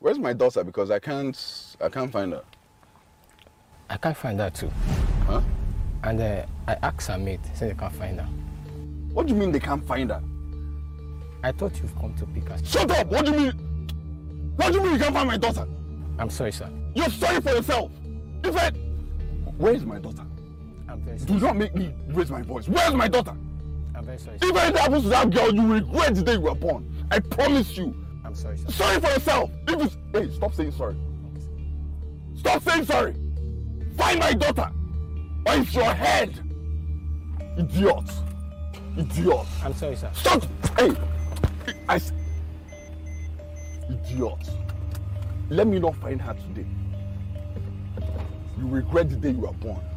Where's my daughter? Because I can't find her. I can't find her too. Huh? And I asked her mate, since they can't find her. What do you mean they can't find her? I thought you've come to pick us. Shut up! What do you mean? What do you mean you can't find my daughter? I'm sorry, sir. You're sorry for yourself. In fact, where is my daughter? I'm very sorry. Do not make me raise my voice. Where's my daughter? I'm very sorry. If anything happens to that girl, you will regret the day you were born. I promise you. I'm sorry, sir. Sorry for yourself. Hey, stop saying sorry. Stop saying sorry. Find my daughter. Or it's your head. Idiot. Idiot. I'm sorry, sir. Stop. Hey. Idiot. Let me not find her today. You regret the day you were born.